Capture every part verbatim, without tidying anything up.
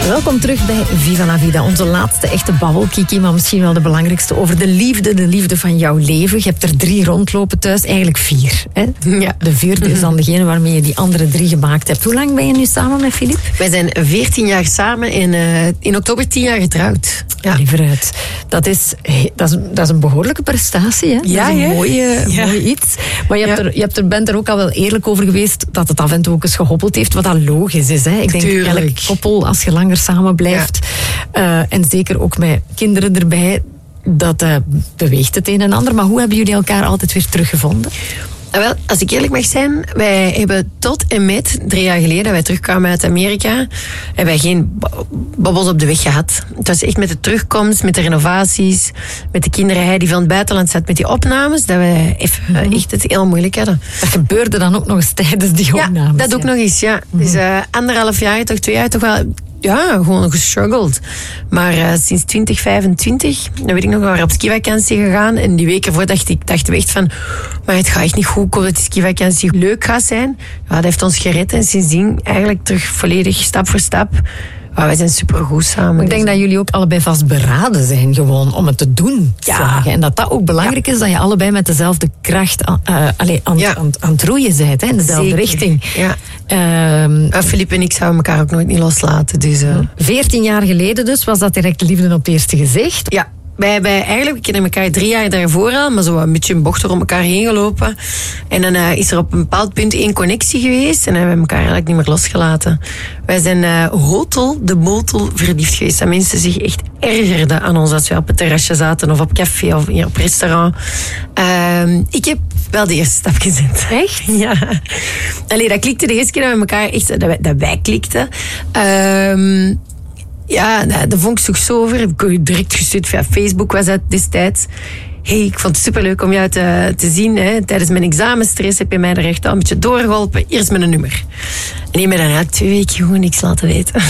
Welkom terug bij Viva la Vida, onze laatste echte babbel, Kiki, maar misschien wel de belangrijkste over de liefde, de liefde van jouw leven. Je hebt er drie rondlopen thuis, eigenlijk vier. Hè? Ja. De vierde is dan degene waarmee je die andere drie gemaakt hebt. Hoe lang ben je nu samen met Filip? Wij zijn veertien jaar samen en uh, in oktober tien jaar getrouwd. Ja. Liever uit. Dat is, dat, is, dat is een behoorlijke prestatie, hè? Ja, dat is een ja. mooie, Ja. mooi iets. Maar je, hebt Ja. er, je hebt er, bent er ook al wel eerlijk over geweest dat het af en toe ook eens gehobbeld heeft, wat dat logisch is. Hè? Ik denk, Tuurlijk. elk koppel, als je langer samen blijft, ja. uh, en zeker ook met kinderen erbij, dat uh, beweegt het een en ander. Maar hoe hebben jullie elkaar altijd weer teruggevonden? Nou wel, als ik eerlijk mag zijn, wij hebben tot en met drie jaar geleden, dat wij terugkwamen uit Amerika, hebben wij geen babbels op de weg gehad. Het was echt met de terugkomst, met de renovaties, met de kinderen hij die van het buitenland zat, met die opnames, dat wij even, mm-hmm. echt het heel moeilijk hadden. Dat gebeurde dan ook nog eens tijdens die ja, opnames. dat ook ja. nog eens, ja. Mm-hmm. Dus uh, anderhalf jaar, toch twee jaar, toch wel... Ja, gewoon gestruggeld. Maar uh, sinds twintig vijfentwintig, dan weet ik nog, we waren op skivakantie gegaan. En die weken voor dacht ik, dachten we echt van, maar het gaat echt niet goed komen dat die skivakantie leuk gaat zijn. Ja, dat heeft ons gered. En sindsdien eigenlijk terug volledig stap voor stap. Oh, wij zijn supergoed samen. Maar ik denk dat jullie ook allebei vastberaden zijn gewoon om het te doen. Ja. Vragen. En dat dat ook belangrijk ja. is, dat je allebei met dezelfde kracht uh, allez, aan, ja. aan, aan het roeien bent, hè, in dezelfde Zeker. richting. Ja. Um, uh, Filip en ik zouden elkaar ook nooit niet loslaten. Dus, uh. veertien jaar geleden dus, was dat direct liefde op het eerste gezicht? Ja. Wij hebben eigenlijk, we kennen elkaar drie jaar daarvoor al, maar zo een beetje een bocht er om elkaar heen gelopen. En dan uh, is er op een bepaald punt één connectie geweest en dan hebben we elkaar eigenlijk niet meer losgelaten. Wij zijn uh, hotel de botel verliefd geweest. Dat mensen zich echt ergerden aan ons als we op het terrasje zaten of op café of hier op restaurant. Uh, ik heb wel de eerste stap gezet. Echt? Ja. Allee, dat klikte de eerste keer dat we elkaar echt, dat wij, dat wij klikten. Uh, Ja, dat vond ik toch zo over. Heb ik direct gestuurd via Facebook, was dat destijds. Hey, ik vond het superleuk om jou te, te zien. Hè. Tijdens mijn examenstress heb je mij er echt al een beetje doorgeholpen. Hier is mijn nummer. En die heeft mij dan eigenlijk twee weken gewoon niks laten weten.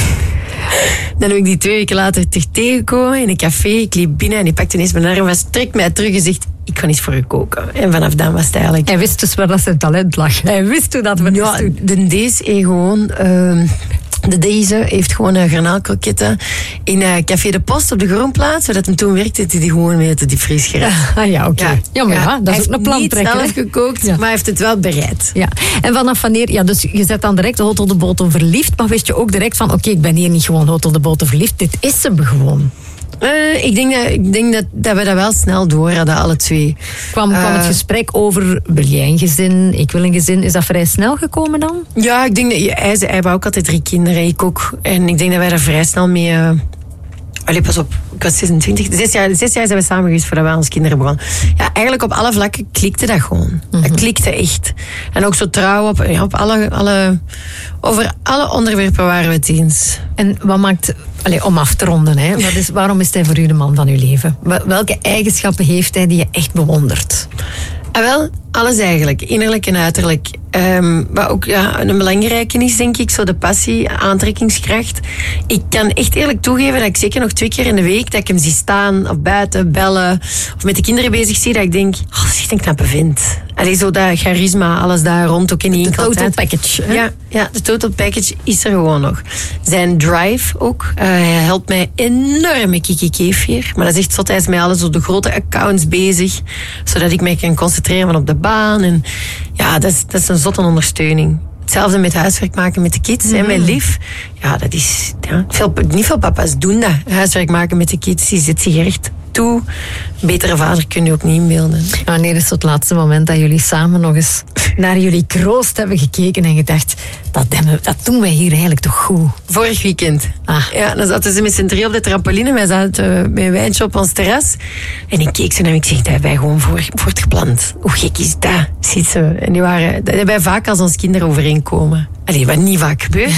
Dan heb ik die twee weken later terug tegengekomen in een café. Ik liep binnen en die pakte ineens mijn arm vast, trekt mij terug en zegt, ik ga eens voor u koken. En vanaf dan was het eigenlijk... Hij wist dus waar dat zijn talent lag. Hij wist hoe dat we ja, doen. De deze gewoon... Uh, De deze heeft gewoon een garnaalkroketten in uh, Café de Post op de Groenplaats, zodat hem toen werkte, hij die gewoon mee uit de diepvries gered. Ah ja, oké. Okay. Ja. ja, maar ja, dat is ook een plan trekken. Hij heeft niet zelf gekookt, ja. maar hij heeft het wel bereid. Ja. En vanaf wanneer, ja, dus je zet dan direct hot op de botel verliefd, maar wist je ook direct van, oké, okay, ik ben hier niet gewoon hot op de botel verliefd, dit is hem gewoon. Uh, ik denk, dat, ik denk dat, dat we dat wel snel door hadden, alle twee. Kwam, kwam uh, het gesprek over, wil jij een gezin, ik wil een gezin, is dat vrij snel gekomen dan? Ja, ik denk dat, hij, hij wou ook altijd drie kinderen, ik ook. En ik denk dat wij daar vrij snel mee... Uh, Allee, pas op, ik was zesentwintig. Zes jaar, zes jaar zijn we samen geweest voordat we ons kinderen begonnen. Ja, eigenlijk op alle vlakken klikte dat gewoon. Mm-hmm. Dat klikte echt. En ook zo trouw op, ja, op alle, alle... Over alle onderwerpen waren we het eens. En wat maakt... Allee, om af te ronden, hè, wat is, waarom is hij voor u de man van uw leven? Welke eigenschappen heeft hij die je echt bewondert? Ah, wel, alles eigenlijk. Innerlijk en uiterlijk. Um, wat ook ja, een belangrijke is, denk ik, zo de passie, aantrekkingskracht. Ik kan echt eerlijk toegeven dat ik zeker nog twee keer in de week, dat ik hem zie staan, of buiten, bellen, of met de kinderen bezig zie, dat ik denk, oh, dat is echt een knappe vent. Allee, zo dat charisma, alles daar rond, ook in één kant. De total package. Hè? Ja, ja, de total package is er gewoon nog. Zijn drive ook. Uh, hij helpt mij enorm met Kiki Keefir. Maar dat is echt zot, hij is met alles op de grote accounts bezig, zodat ik mij kan concentreren van op de baan. En ja, dat is, dat is een zotte ondersteuning. Hetzelfde met huiswerk maken met de kids mm. en met Liv. Ja, dat is... Ja, veel, niet veel papa's doen dat. Huiswerk maken met de kids, die zit zich echt toe. Een betere vader kun je ook niet inbeelden. Wanneer is het laatste moment dat jullie samen nog eens naar jullie kroost hebben gekeken en gedacht, dat, dat doen wij hier eigenlijk toch goed? Vorig weekend. Ah. Ja, dan zaten ze met z'n drie op de trampoline. Wij zaten met een wijntje op ons terras. En ik keek ze en ik zeg, dat hebben wij gewoon voor, voortgeplant. Hoe gek is dat? Ziet ze. En die waren, dat hebben wij vaak als ons kinderen overeenkomen. Allee, wat niet vaak gebeurt.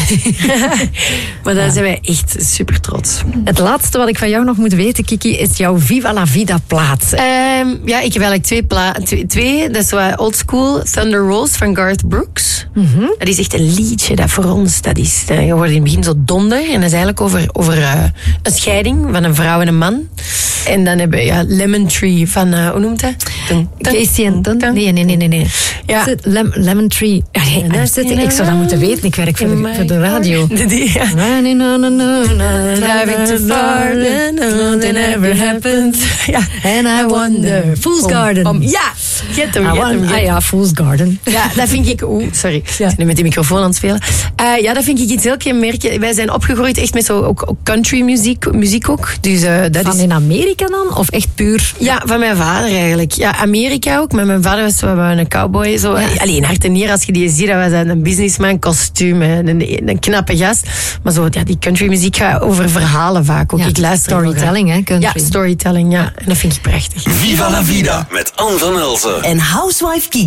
Maar daar ja. zijn wij echt super trots. Het laatste wat ik van jou nog moet weten, Kiki, is jouw Viva la Vida plaat. Um, ja, ik heb eigenlijk twee platen. Twee, twee, dat is wat old school. Thunder Rolls van Garth Brooks. Mm-hmm. Dat is echt een liedje dat voor ons, dat is, dat wordt in het begin zo donder. En dat is eigenlijk over, over uh, een scheiding van een vrouw en een man. En dan hebben we ja, Lemon Tree van, uh, hoe noemt dat? Casey en Dunn. Nee, nee, nee, nee, nee. Ja. Is het Lem- Lemon Tree? Ja, nee, Ja, zit, ik zou dat moeten weten. Ik werk voor de, voor de radio. Die, ja. Running on and on, Driving too far, nothing ever happened. Ja. And I wonder. Fool's Garden. Om, ja, get hem, I get want- hem, get ah hem. ja, Fool's Garden. Ja, dat vind ik... Oeh, sorry. Ik Ja. ben nu met die microfoon aan het spelen. Uh, ja, dat vind ik iets heel kenmerkend. Wij zijn opgegroeid echt met zo ook, ook country muziek, muziek ook. Dus uh, dat Van is... in Amerika dan? Of echt puur? Ja, van mijn vader eigenlijk. Ja, Amerika ook. Maar mijn vader was zo een cowboy. Zo. Ja. Alleen hart en nier, als je die ziet, dat was een businessman, kostuum, een, een, een knappe gast. Maar zo, ja, die country muziek gaat over verhalen vaak ook. Ja, Ik luister storytelling, hè, country. Ja, storytelling, ja. En dat vind ik prachtig. Viva la vida met Anne van Elzen. En Housewife Kiki.